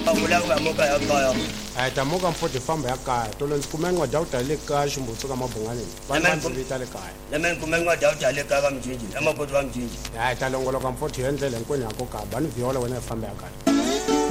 Awulaga moka ya kaya. ta muka mfoti famba ya kaya tolo ndzi kume ncwadi ya ku tala le kaya ximbutsu ka mabunganeni vanhu va ndzi vita le kaya Lemen kumenga dauta le kaya mjinji. Ama poto wa mjinji. ta longoloka mfoti hi endlele hinkwenu ya ko kaya bani viola wena hi famba ya kaya